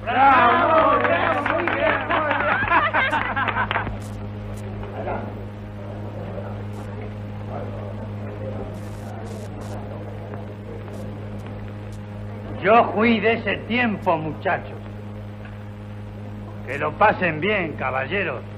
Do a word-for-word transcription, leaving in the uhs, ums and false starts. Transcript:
¡Bravo! ¡Bravo! Muy bien, muy bien. Yo fui de ese tiempo, muchachos. Que lo pasen bien, caballeros.